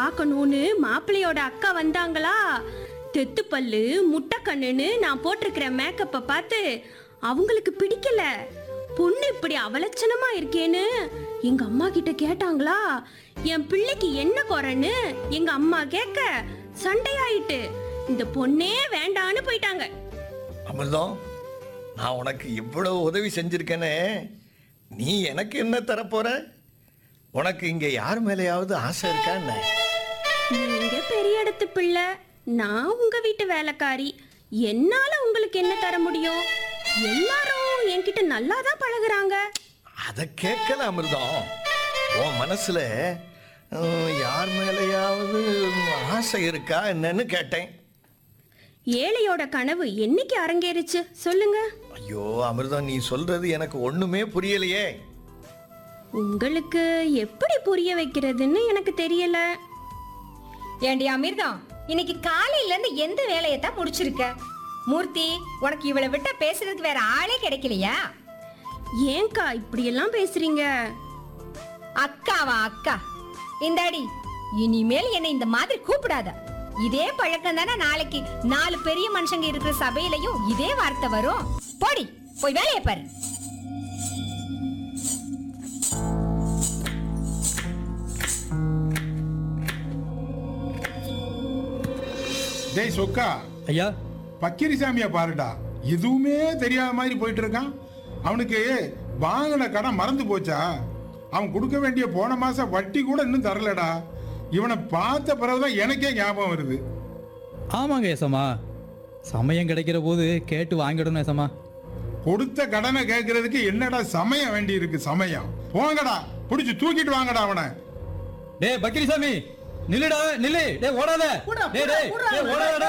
பார்க்கணும்னு மாப்பிள்ளையோட அக்கா வந்தாங்களா. தெத்து பல்லு முட்டை கண்ணுன்னு நான் போட்டிருக்கிற மேக்கப்பை பார்த்து அவங்களுக்கு பிடிக்கல. பொண்ணு இப்படி அவலட்சணமா இருக்கேன்னு எங்க அம்மா கிட்ட கேட்டாங்களா. என் பிள்ளைக்கு என்ன குறைன்னு எங்க அம்மா கேட்க சண்டையாயிட்டு இந்த பொண்ணே வேண்டான்னு போயிட்டாங்க. அமிர்தம், நான் உனக்கு இவ்வளவு உதவி செஞ்சிருக்கேனே, நீ எனக்கு என்ன தரப்போற? உனக்கு இங்க யார் மேலேயாவது ஆசை இருக்கா என்ன? நீங்க பெரிய இடத்து பிள்ளை, நான் உங்க வீட்டு வேலைக்காரி. என்னால உங்களுக்கு என்ன தர முடியும்? எல்லாரும் என்கிட்ட நல்லா தான் பழகுறாங்க. அதை கேட்கல அமிர்தம். உன் மனசுல யார் மேலேயாவது ஆசை இருக்கா என்னன்னு கேட்டேன். ஏழையோட கனவு என்னைக்கு அரங்கேறிச்சு சொல்லுங்க. ஐயோ அமிர்தம், நீ சொல்றது எனக்கு ஒண்ணுமே புரியலையே. உங்களுக்கு எப்படி புரிய வைக்கிறதுன்னு எனக்கு தெரியல. ஏண்டி அமிர்தம், இன்னைக்கு காலையில இருந்து எந்த வேலையத்தான் முடிச்சிருக்க? மூர்த்தி, உனக்கு இவளை விட்டா பேசுறதுக்கு வேற ஆளே கிடைக்கலையா? ஏங்கா இப்படி எல்லாம் பேசுறீங்க? அக்காவா அக்கா? இந்தாடி, இனிமேல் என்னை இந்த மாதிரி கூப்பிடாத. இதே பழக்கம் தானே நாளைக்கு 4 பெரிய மனுஷங்க இருக்கிற சபையிலையும் இதே வார்த்தை வரும். போடி, போய் வேலையை பாரு. டேய் சொக்கா, ஐயா, பக்கிரிசாமியா பாருடா, எதுவுமே தெரியாத மாதிரி போயிட்டு இருக்கான். அவனுக்கு வாங்கின கடன் மறந்து போச்சா? அவன் கொடுக்க வேண்டிய போன மாசம் வட்டி கூட இன்னும் தரலடா. இவனை பார்த்த பிறகுதான் எனக்கே ஞாபகம் வருது. ஆமாங்க ஏசம்மா, சமயம் கிடைக்கிற போது கேட்டு வாங்கிடணும் ஏசம்மா. கொடுத்த கடனை கேட்கறதுக்கு என்னடா சமயம் வேண்டி இருக்கு? சமயம் போங்கடா, பிடிச்சு தூக்கிட்டு வாங்கடா அவனை. டேய் பக்கிரிசாமி, நில்லுடா, நில்லு. டேய் ஓடாத. டேய் டேய் டேய் ஓடாதடா.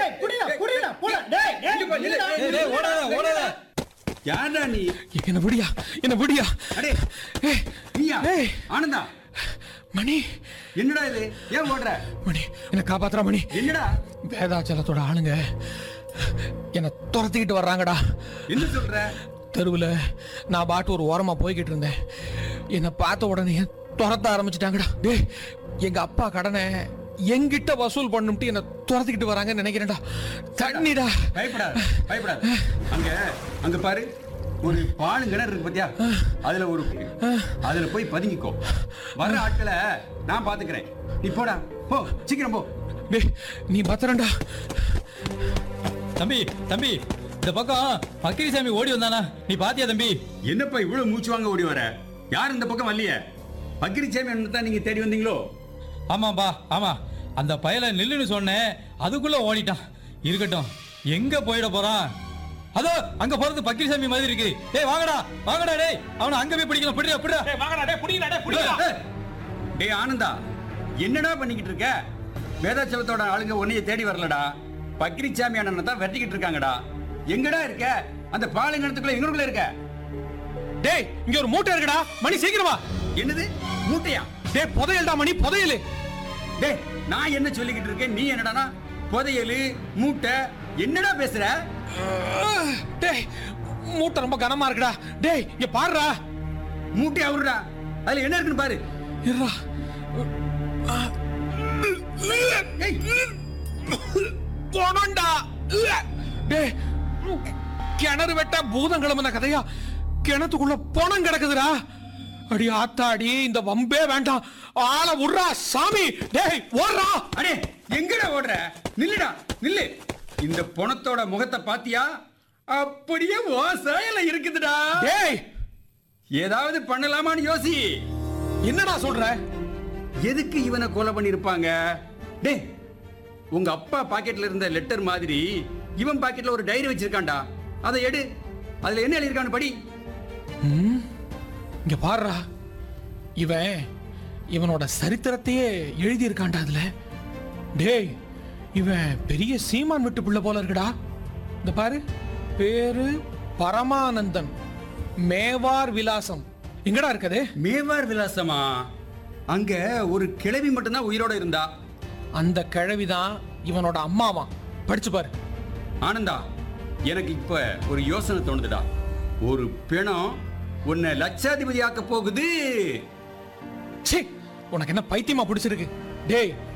டேய் ஓடாத, ஓடாத. யாரா நீ? என்ன விடியா, என்ன விடியா. அடே நீயா? ஆனந்தா, மணி, என்னடா இது? ஏன் ஓடுற? மணி என்ன காப்பாத்துறா. மணி, என்னடா? வேதாச்சலத்தோட ஆளுங்க என்ன துரத்திக்கிட்டு வர்றாங்கடா. என்ன சொல்ற? தெருவில் நான் பாட்டு ஒரு ஓரமா போய்கிட்டு இருந்தேன். என்னை பார்த்த உடனே துரத்த ஆரம்பிச்சிட்டாங்கடா. டேய், எங்க அப்பா கடனை எங்கிட்ட வசூல் பண்ணும்ட்டு என்ன துரத்திக்கிட்டு வராங்கன்னு நினைக்கிறேன்டா. தண்ணிடா. பயப்படாத, பயப்படாத. அங்க பாரு, ஒரு பாலும் கிணறு இருக்கு பாத்தியா? அதுல போய் பதுங்கிக்கோ. வர்ற ஆட்களை நான் பாத்துக்கிறேன். நீ போடா, போ, சீக்கிரம் போ. டேய், நீ பத்திரண்டா. தம்பி, தம்பி, இந்த பக்கம் பக்கிரிசாமி ஓடி வந்தானா? நீ பாத்தியா தம்பி? என்னப்பா இவ்வளவு மூச்சு வாங்க ஓடி வர? யாரும் இந்த பக்கம் வரலையே. பக்கிரிசாமி தான் நீங்க தேடி வந்தீங்களோ? ஆமாம்பா, ஆமா. அந்த பயலை நில்லுன்னு சொன்னேன், அதுக்குள்ள ஓடிட்டான். இருக்கட்டும், எங்க போயிட போறான்? அதோ அங்க போறது பக்கிரிசாமி மாதிரி இருக்கு. டேய் வாங்கடா, வாங்கடா. டேய், அவனை அங்க போய் பிடிக்கலாம். பிடிடா, பிடிடா. டேய் வாங்கடா, டேய் புடிங்கடா, டேய் புடிங்கடா. டேய் ஆனந்தா, என்னடா பண்ணிக்கிட்டு இருக்க? வேதாச்சலத்தோட ஆளுங்க உன்னைய தேடி வரலடா. பக்கிரிசாமி அண்ணனை தான் வெட்டிக்கிட்டு இருக்காங்கடா. எங்கடா இருக்க? அந்த பாலங்கணத்துக்குள்ள எங்களுக்குள்ள இருக்க? டேய், இங்க ஒரு மூட்டை இருக்குடா. மணி சீக்கிரமா. என்னது மூட்டையா? டேய் புதையல்டா மணி, புதையல். டேய், நான் என்ன சொல்லிக்கிட்டு இருக்கேன், நீ என்னடா புதையல் மூட்டை என்னடா பேசுற? டேய், மூட்டை ரொம்ப கனமா இருக்குடா. டேய் இங்க பாருடா. மூட்டை அவருடா, அதுல என்ன இருக்குன்னு பாரு. இருடா. போனண்டா. டேய், கிணறு வெட்ட பூதம் கிளம்புன கதையா? கிணத்துக்குள்ள பணம் கிடக்குதுடா. அடி ஆத்தாடி, இந்த வம்பே வேண்டாம். ஆள விடுறா சாமி. டேய் ஓடுறா. அடே எங்கடா ஓடுற? நில்லுடா, நில்லு. இந்த பணத்தோட முகத்தை பாத்தியா? அப்படியே ஓசையில இருக்குதுடா. டேய், ஏதாவது பண்ணலாமான்னு யோசி. என்னடா சொல்ற? எதுக்கு இவனை கொலை பண்ணிருப்பாங்க? டேய், உங்க அப்பா பாக்கெட்ல இருந்த லெட்டர் மாதிரி இவன் பாக்கெட்ல ஒரு டைரி வச்சிருக்கான்டா. அதை எடு, அதுல என்ன எழுதிருக்கான்னு படி. இங்க பாருடா, இவனோட சரித்திரத்தையே எழுதி இருக்கான்டா அதுல. டேய், இவன் பெரிய சீமான் விட்டு புள்ள போல இருக்குடா. இந்த பாரு, பேரு பரமானந்தன், மேவார் விலாசம். எங்கடா இருக்குது? மேவார் விலாசமா? அங்க ஒரு கிழவி மட்டும்தான் உயிரோட இருந்தா. அந்த கிழவிதான் இவனோட அம்மாவா. படிச்சு பாரு. ஆனந்தா, எனக்கு இப்ப ஒரு யோசனை தோணுதுடா. ஒரு பிணம் உன்னை லட்சாதிபதி ஆக்க போகுது. சீ, உனக்கு என்ன பைத்தியமா பிடிச்சிருக்கு? டேய்